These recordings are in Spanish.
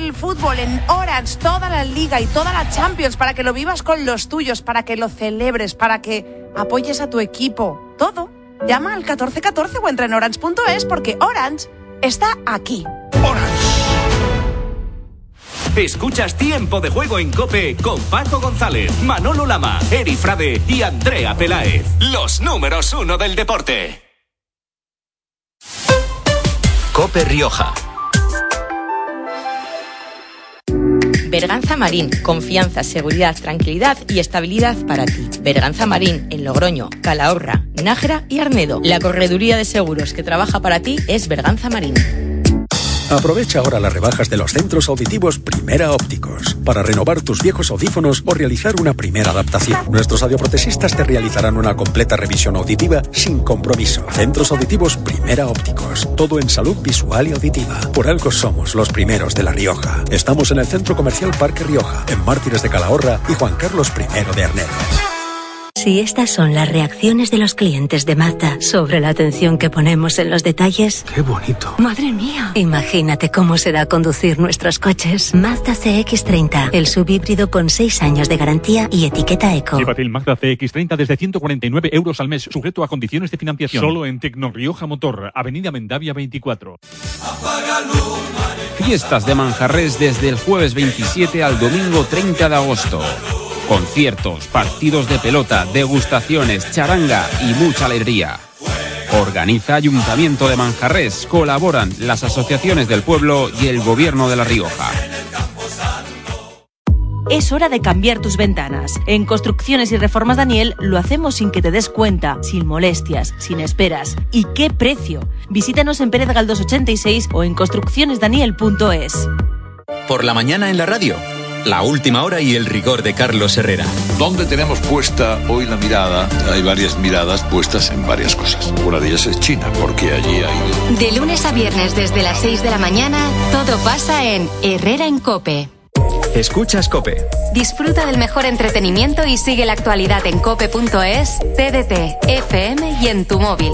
el fútbol en Orange, toda la Liga y toda la Champions, para que lo vivas con los tuyos, para que lo celebres, para que apoyes a tu equipo. Todo. Llama al 1414 o entra en orange.es porque Orange está aquí. Orange. Escuchas Tiempo de Juego en COPE con Paco González, Manolo Lama, Eri Frade y Andrea Peláez. Los números 1 del deporte. COPE Rioja. Berganza Marín, confianza, seguridad, tranquilidad y estabilidad para ti. Berganza Marín, en Logroño, Calahorra, Nájera y Arnedo. La correduría de seguros que trabaja para ti es Berganza Marín. Aprovecha ahora las rebajas de los centros auditivos Primera Ópticos para renovar tus viejos audífonos o realizar una primera adaptación. Nuestros audioprotesistas te realizarán una completa revisión auditiva sin compromiso. Centros auditivos Primera Ópticos. Todo en salud visual y auditiva. Por algo somos los primeros de La Rioja. Estamos en el Centro Comercial Parque Rioja, en Mártires de Calahorra y Juan Carlos I de Arnedo. Si estas son las reacciones de los clientes de Mazda sobre la atención que ponemos en los detalles... ¡Qué bonito! ¡Madre mía! Imagínate cómo será conducir nuestros coches. Mazda CX-30, el subhíbrido con 6 años de garantía y etiqueta eco. Llévate el Mazda CX-30 desde 149 euros al mes, sujeto a condiciones de financiación. Solo en Tecnorioja Motor, Avenida Mendavia 24. Fiestas de Manjarrés desde el jueves 27 al domingo 30 de agosto. Conciertos, partidos de pelota, degustaciones, charanga y mucha alegría. Organiza Ayuntamiento de Manjarrés. Colaboran las asociaciones del pueblo y el Gobierno de La Rioja. Es hora de cambiar tus ventanas. En Construcciones y Reformas Daniel lo hacemos sin que te des cuenta, sin molestias, sin esperas. ¿Y qué precio? Visítanos en Pérez Galdós 86 o en construccionesdaniel.es. Por la mañana en la radio. La última hora y el rigor de Carlos Herrera. ¿Dónde tenemos puesta hoy la mirada? Hay varias miradas puestas en varias cosas. Una de ellas es China, porque allí hay... De lunes a viernes desde las 6 de la mañana, todo pasa en Herrera en COPE. Escuchas COPE. Disfruta del mejor entretenimiento y sigue la actualidad en cope.es, TDT, FM y en tu móvil.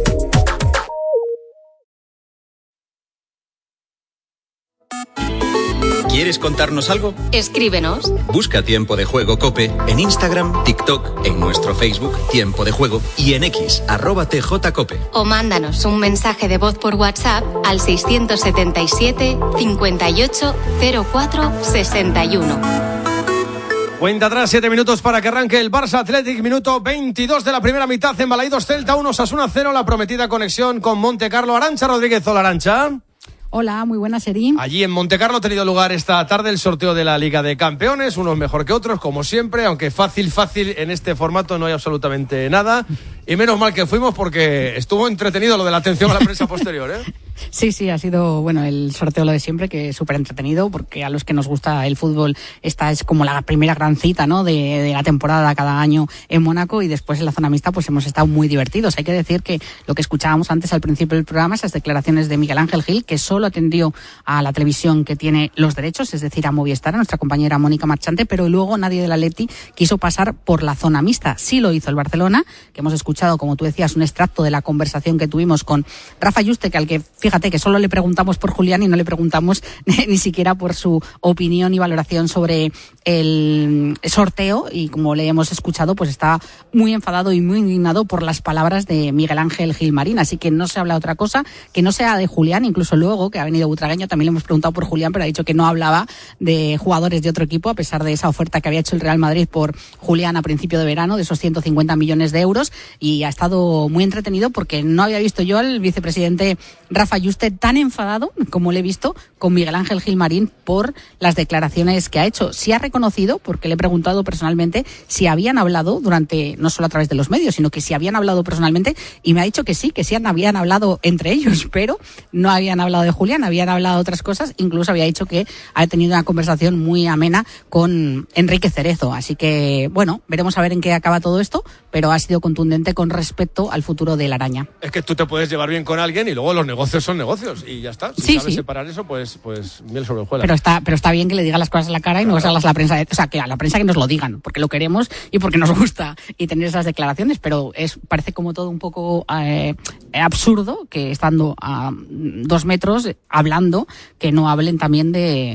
¿Quieres contarnos algo? Escríbenos. Busca Tiempo de Juego COPE en Instagram, TikTok, en nuestro Facebook Tiempo de Juego y en X, @TJCOPE. O mándanos un mensaje de voz por WhatsApp al 677 58 04 61. Cuenta atrás, 7 minutos para que arranque el Barça Athletic, minuto 22 de la primera mitad en Balaidos Celta 1, Osasuna 0, la prometida conexión con Montecarlo. Arantxa Rodríguez, hola Arantxa. Hola, muy buenas, Erin. Allí en Montecarlo ha tenido lugar esta tarde el sorteo de la Liga de Campeones, unos mejor que otros, como siempre, aunque fácil en este formato no hay absolutamente nada. Y menos mal que fuimos porque estuvo entretenido lo de la atención a la prensa posterior, ¿eh? Sí, ha sido, bueno, el sorteo lo de siempre, que es súper entretenido, porque a los que nos gusta el fútbol, esta es como la primera gran cita, ¿no?, de la temporada cada año en Mónaco, y después en la zona mixta pues hemos estado muy divertidos. Hay que decir que lo que escuchábamos antes al principio del programa, esas declaraciones de Miguel Ángel Gil, que solo atendió a la televisión que tiene los derechos, es decir, a Movistar, a nuestra compañera Mónica Marchante, pero luego nadie del Atleti quiso pasar por la zona mixta. Sí lo hizo el Barcelona, que hemos escuchado, como tú decías, un extracto de la conversación que tuvimos con Rafa Yuste, que al que, fíjate, que solo le preguntamos por Julián y no le preguntamos ni siquiera por su opinión y valoración sobre el sorteo, y como le hemos escuchado, pues está muy enfadado y muy indignado por las palabras de Miguel Ángel Gilmarín, así que no se habla otra cosa que no sea de Julián. Incluso luego, que ha venido Butragueño, también le hemos preguntado por Julián, pero ha dicho que no hablaba de jugadores de otro equipo, a pesar de esa oferta que había hecho el Real Madrid por Julián a principio de verano, de esos 150 millones de euros, y ha estado muy entretenido porque no había visto yo al vicepresidente Rafa Yuste tan enfadado como le he visto con Miguel Ángel Gilmarín por las declaraciones que ha hecho. Sí ha reconocido, porque le he preguntado personalmente si habían hablado durante, no solo a través de los medios, sino que si habían hablado personalmente, y me ha dicho que sí habían hablado entre ellos, pero no habían hablado de Julián, habían hablado de otras cosas. Incluso había dicho que ha tenido una conversación muy amena con Enrique Cerezo. Así que, bueno, veremos a ver en qué acaba todo esto, pero ha sido contundente con respecto al futuro de la Araña. Es que tú te puedes llevar bien con alguien y luego los negocios son negocios y ya está. Si sabes separar eso, pues miel sobre hojuelas. Pero está bien que le digan las cosas a la cara y no salgas a la prensa, o sea, que a la prensa que nos lo digan, porque lo queremos y porque nos gusta y tener esas declaraciones, pero parece como todo un poco absurdo que estando a 2 metros hablando, que no hablen también de